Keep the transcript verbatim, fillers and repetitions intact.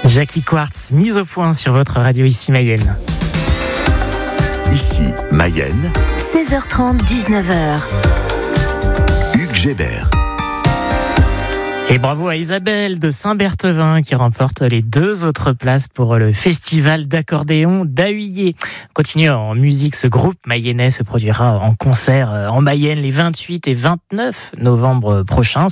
Jackie Quartz, mise au point sur votre radio ici Mayenne. Ici Mayenne. seize heures trente, dix-neuf heures. Hugues Gébert. Et bravo à Isabelle de Saint-Berthevin qui remporte les deux autres places pour le festival d'accordéon d'Ahuillé. Continue en musique, ce groupe mayennais se produira en concert en Mayenne les vingt-huit et vingt-neuf novembre prochains.